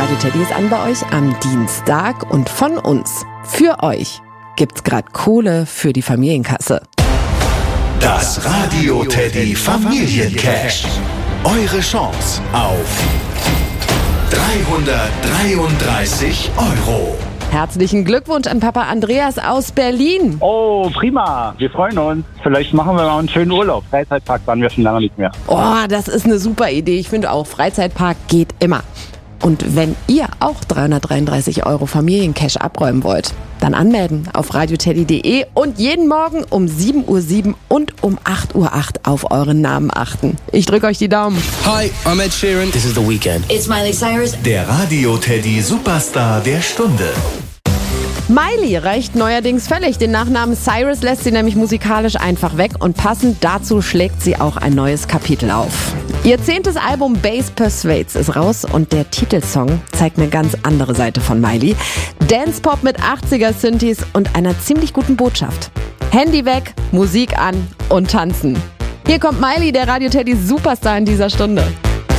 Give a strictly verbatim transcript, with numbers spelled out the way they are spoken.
Radio Teddy ist an bei euch am Dienstag und von uns, für euch, gibt's gerade Kohle für die Familienkasse. Das Radio Teddy Familiencash. Eure Chance auf dreihundertdreiunddreißig Euro. Herzlichen Glückwunsch an Papa Andreas aus Berlin. Oh, prima. Wir freuen uns. Vielleicht machen wir mal einen schönen Urlaub. Freizeitpark waren wir schon lange nicht mehr. Oh, das ist eine super Idee. Ich finde auch, Freizeitpark geht immer. Und wenn ihr auch dreihundertdreiunddreißig Euro Familiencash abräumen wollt, dann anmelden auf radioteddy punkt de und jeden Morgen um sieben Uhr sieben und um acht Uhr acht auf euren Namen achten. Ich drücke euch die Daumen. Hi, I'm Ed Sheeran. This is The Weeknd. It's Miley Cyrus. Der Radio Teddy Superstar der Stunde. Miley reicht neuerdings völlig. Den Nachnamen Cyrus lässt sie nämlich musikalisch einfach weg und passend dazu schlägt sie auch ein neues Kapitel auf. Ihr zehntes Album Bass Persuades ist raus und der Titelsong zeigt eine ganz andere Seite von Miley. Dance-Pop mit achtziger-Synthes und einer ziemlich guten Botschaft. Handy weg, Musik an und tanzen. Hier kommt Miley, der Radio Teddy Superstar in dieser Stunde.